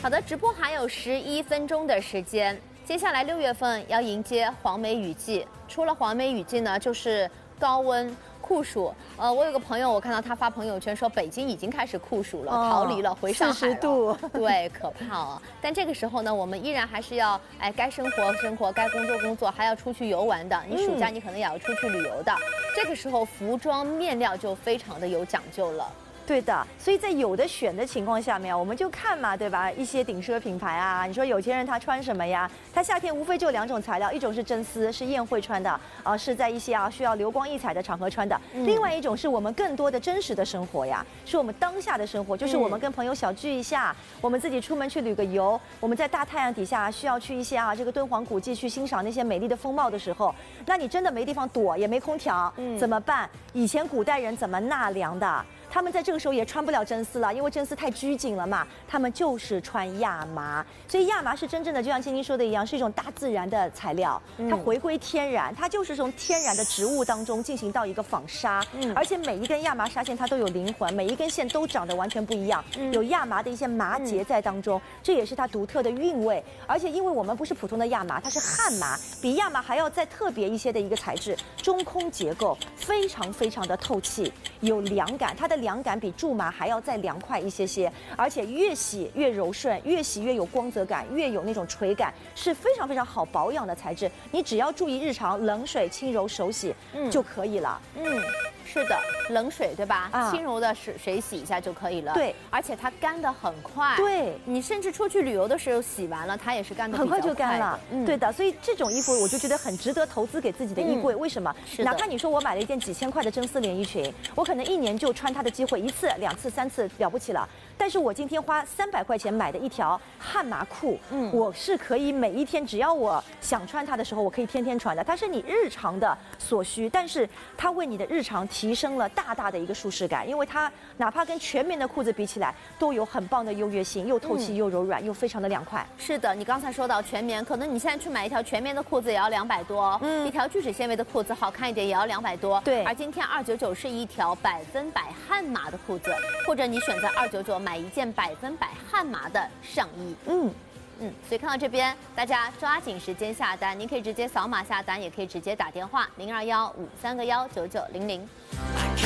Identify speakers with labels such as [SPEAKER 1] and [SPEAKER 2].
[SPEAKER 1] 好的，直播还有11分钟的时间，接下来6月份要迎接黄梅雨季，除了黄梅雨季呢，就是高温。 酷暑，我有个朋友，我看到他发朋友圈说北京已经开始酷暑了，逃离了，回上海了。40
[SPEAKER 2] 度，
[SPEAKER 1] 对，可怕啊！但这个时候呢，我们依然还是要，该生活生活，该工作工作，还要出去游玩的。你暑假你可能也要出去旅游的。这个时候，服装面料就非常的有讲究了。
[SPEAKER 2] 对的，所以在有的选的情况下面，我们就看嘛，对吧？一些顶奢品牌啊，你说有钱人他穿什么呀？他夏天无非就2种材料，一种是真丝，是宴会穿的，是在一些需要流光溢彩的场合穿的；另外一种是我们更多的真实的生活呀，是我们当下的生活，就是我们跟朋友小聚一下，我们自己出门去旅个游，我们在大太阳底下需要去一些这个敦煌古迹去欣赏那些美丽的风貌的时候，那你真的没地方躲，也没空调，怎么办？以前古代人怎么纳凉的？ 他们在这个时候也穿不了真丝了，因为真丝太拘谨了嘛。他们就是穿亚麻，所以亚麻是真正的，就像晶晶说的一样，是一种大自然的材料，它回归天然，它就是从天然的植物当中进行到一个纺纱，而且每一根亚麻纱线它都有灵魂，每一根线都长得完全不一样，有亚麻的一些麻结在当中，这也是它独特的韵味。而且因为我们不是普通的亚麻，它是旱麻，比亚麻还要再特别一些的一个材质，中空结构，非常非常的透气，有凉感，它的 凉感比苎麻还要再凉快一些，而且越洗越柔顺，越洗越有光泽感，越有那种垂感，是非常非常好保养的材质。你只要注意日常冷水轻柔手洗就可以了。是的，冷水对吧？轻柔的水洗一下就可以了。对，而且它干得很快。对，你甚至出去旅游的时候洗完了，它也是干得很快就干了。对的，所以这种衣服我就觉得很值得投资给自己的衣柜。为什么？哪怕你说我买了一件几千块的真丝连衣裙，我可能1年就穿它的机会1次、2次、3次了不起了。但是我今天花300块钱买的一条旱麻裤，我是可以每一天，只要我想穿它的时候，我可以天天穿的。它是你日常的所需，但是它为你的日常提升了大大的一个舒适感，因为它哪怕跟全棉的裤子比起来，都有很棒的优越性，又透气又柔软，又非常的凉快。是的，你刚才说到全棉，可能你现在去买一条全棉的裤子也要200多，一条聚酯纤维的裤子好看一点也要200多。对，而今天299是一条100%旱麻的裤子，或者你选择299买一件100%旱麻的上衣。所以看到这边，大家抓紧时间下单，您可以直接扫码下单，也可以直接打电话0215319900。